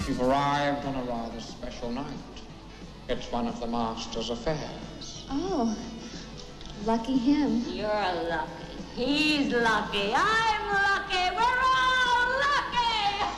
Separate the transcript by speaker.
Speaker 1: you've arrived on a rather special night. It's one of the Master's affairs.
Speaker 2: Oh, lucky him.
Speaker 3: You're lucky. He's lucky. I'm lucky.